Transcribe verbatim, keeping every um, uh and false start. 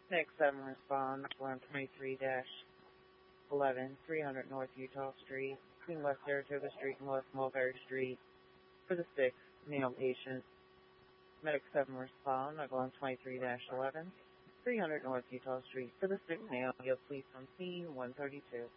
Next seven respond on twenty-three eleven, three hundred North Utah Street, between West Saratoga Street and West Mulberry Street, for the sixth male patient. Medic seven respond on twenty-three eleven, three hundred North Utah Street, for the sixth male. You'll please on scene one thirty-two.